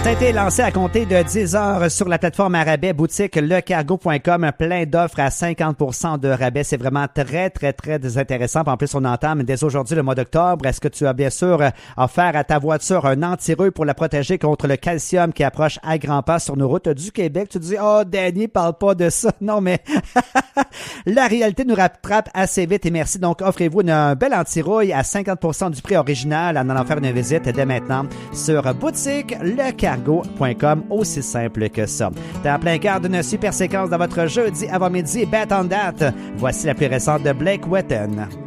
Ça a été lancé à compter de 10 heures sur la plateforme à rabais boutique lecargo.com. Plein d'offres à 50% de rabais. C'est vraiment très, très, très intéressant. En plus, on entame dès aujourd'hui le mois d'octobre. Est-ce que tu as bien sûr offert à ta voiture un anti-rouille pour la protéger contre le calcium qui approche à grands pas sur nos routes du Québec? Tu te dis, oh, Danny, parle pas de ça. Non, mais la réalité nous rattrape assez vite et merci. Donc, offrez-vous un bel anti-rouille à 50% du prix original en allant faire une visite dès maintenant sur boutique lecargo.com. Aussi simple que ça. T'es en plein cœur d'une super séquence dans votre jeudi avant-midi Bet on That. Voici la plus récente de Blake Wheaton.